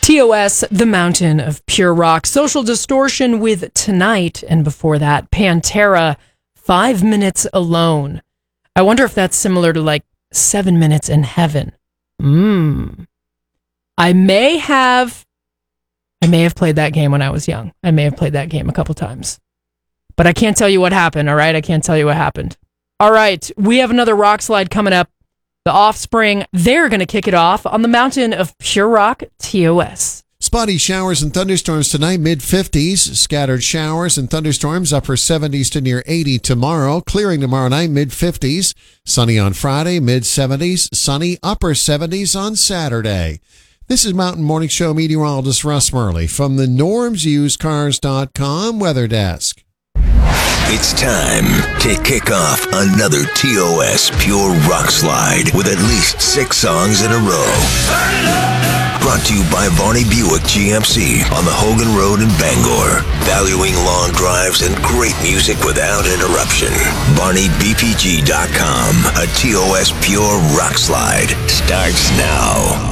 TOS, The Mountain of Pure Rock. Social Distortion with Tonight. And before that, Pantera, 5 Minutes Alone. I wonder if that's similar to like 7 Minutes in Heaven. I may have played that game when I was young. I may have played that game a couple times. But I can't tell you what happened, all right? I can't tell you what happened. All right, we have another rock slide coming up. The Offspring, they're going to kick it off on the Mountain of Pure Rock, TOS. Spotty showers and thunderstorms tonight, mid-50s. Scattered showers and thunderstorms, upper 70s to near 80 tomorrow. Clearing tomorrow night, mid-50s. Sunny on Friday, mid-70s. Sunny, upper 70s on Saturday. This is Mountain Morning Show meteorologist Russ Murley from the NormsUseCars.com Weather Desk. It's time to kick off another TOS Pure Rock Slide with at least 6 songs in a row. Brought to you by Varney Buick GMC on the Hogan Road in Bangor. Valuing long drives and great music without interruption. BarneyBPG.com. A TOS Pure Rock Slide starts now.